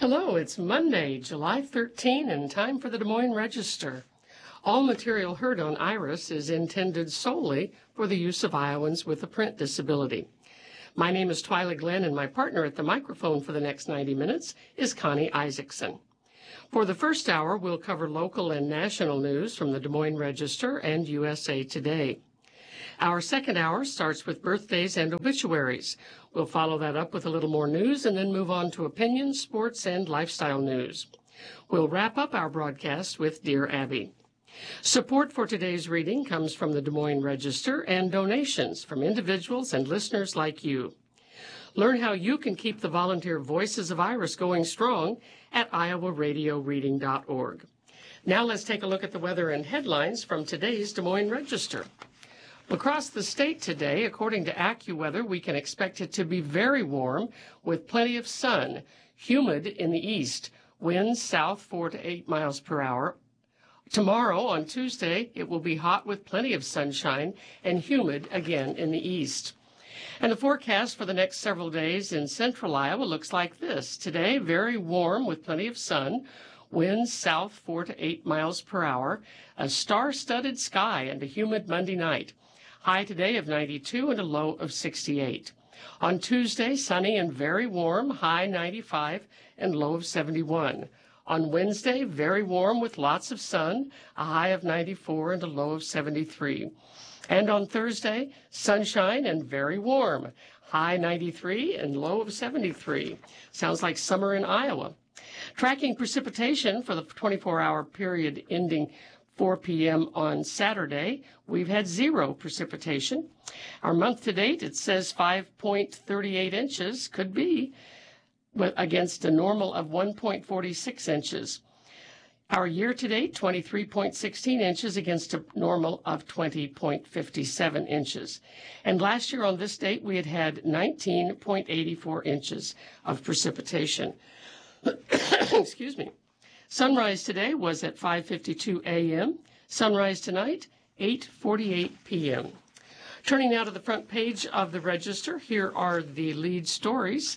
Hello, it's Monday, July 13, and time for the Des Moines Register. All material heard on IRIS is intended solely for the use of Iowans with a print disability. My name is Twyla Glenn, and my partner at the microphone for the next 90 minutes is Connie Isaacson. For the first hour, we'll cover local and national news from the Des Moines Register and USA Today. Our second hour starts with birthdays and obituaries. We'll follow that up with a little more news and then move on to opinions, sports, and lifestyle news. We'll wrap up our broadcast with Dear Abby. Support for today's reading comes from the Des Moines Register and donations from individuals and listeners like you. Learn how you can keep the volunteer Voices of Iris going strong at iowaradioreading.org. Now let's take a look at the weather and headlines from today's Des Moines Register. Across the state today, according to AccuWeather, we can expect it to be very warm with plenty of sun, humid in the east, winds south 4 to 8 miles per hour. Tomorrow, on Tuesday, it will be hot with plenty of sunshine and humid again in the east. And the forecast for the next several days in central Iowa looks like this. Today, very warm with plenty of sun, winds south 4 to 8 miles per hour, a star-studded sky, and a humid Monday night. High today of 92 and a low of 68. On Tuesday, sunny and very warm, high 95 and low of 71. On Wednesday, very warm with lots of sun, a high of 94 and a low of 73. And on Thursday, sunshine and very warm, high 93 and low of 73. Sounds like summer in Iowa. Tracking precipitation for the 24-hour period ending 4 p.m. on Saturday, we've had 0 precipitation. Our month to date, it says 5.38 inches, could be, but against a normal of 1.46 inches. Our year to date, 23.16 inches against a normal of 20.57 inches. And last year on this date, we had 19.84 inches of precipitation. Excuse me. Sunrise today was at 5:52 a.m. Sunrise tonight, 8:48 p.m. Turning now to the front page of the Register, here are the lead stories.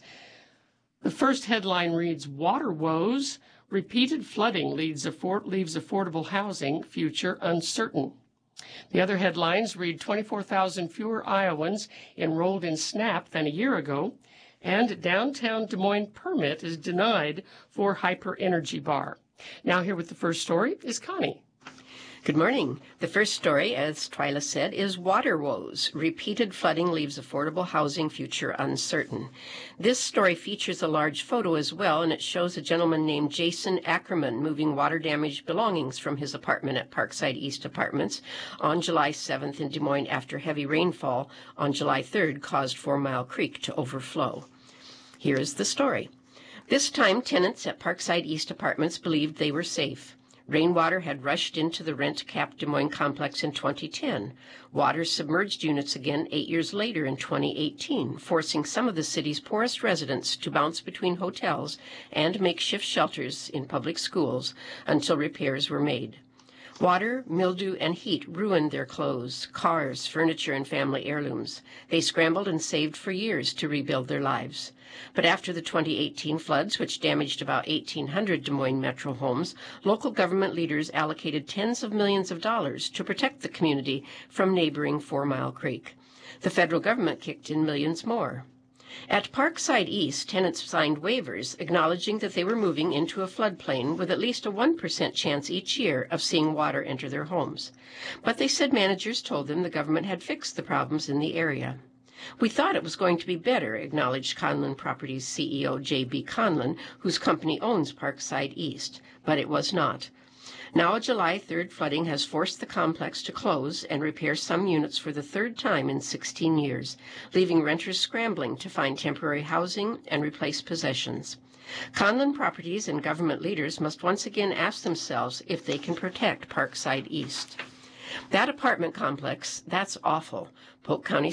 The first headline reads, Water Woes, Repeated Flooding Leaves Affordable Housing Future Uncertain. The other headlines read 24,000 fewer Iowans enrolled in SNAP than a year ago, and downtown Des Moines permit is denied for Hyper Energy Bar. Now here with the first story is Connie. Good morning. The first story, as Twyla said, is Water Woes. Repeated flooding leaves affordable housing future uncertain. This story features a large photo as well, and it shows a gentleman named Jason Ackerman moving water-damaged belongings from his apartment at Parkside East Apartments on July 7th in Des Moines after heavy rainfall on July 3rd caused 4 Mile Creek to overflow. Here is the story. This time, tenants at Parkside East Apartments believed they were safe. Rainwater had rushed into the rent-capped Des Moines complex in 2010. Water submerged units again 8 years later in 2018, forcing some of the city's poorest residents to bounce between hotels and makeshift shelters in public schools until repairs were made. Water, mildew, and heat ruined their clothes, cars, furniture, and family heirlooms. They scrambled and saved for years to rebuild their lives. But after the 2018 floods, which damaged about 1,800 Des Moines metro homes, local government leaders allocated tens of millions of dollars to protect the community from neighboring 4 Mile Creek. The federal government kicked in millions more. At Parkside East, tenants signed waivers acknowledging that they were moving into a floodplain with at least a 1% chance each year of seeing water enter their homes. But they said managers told them the government had fixed the problems in the area. We thought it was going to be better, acknowledged Conlin Properties CEO J.B. Conlin, whose company owns Parkside East, but it was not. Now, July 3rd flooding has forced the complex to close and repair some units for the third time in 16 years, leaving renters scrambling to find temporary housing and replace possessions. Conlin Properties and government leaders must once again ask themselves if they can protect Parkside East. That apartment complex, that's awful, Polk County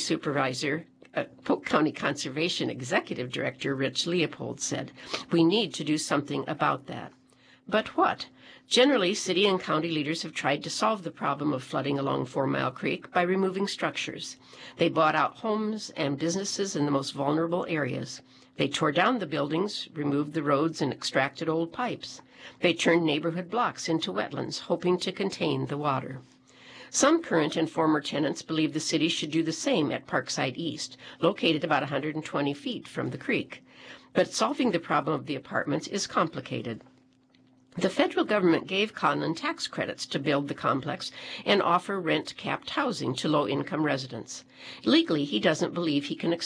Conservation Executive Director Rich Leopold said. We need to do something about that. But what? Generally, city and county leaders have tried to solve the problem of flooding along 4 Mile Creek by removing structures. They bought out homes and businesses in the most vulnerable areas. They tore down the buildings, removed the roads, and extracted old pipes. They turned neighborhood blocks into wetlands, hoping to contain the water. Some current and former tenants believe the city should do the same at Parkside East, located about 120 feet from the creek. But solving the problem of the apartments is complicated. The federal government gave Conlon tax credits to build the complex and offer rent-capped housing to low-income residents. Legally, he doesn't believe he can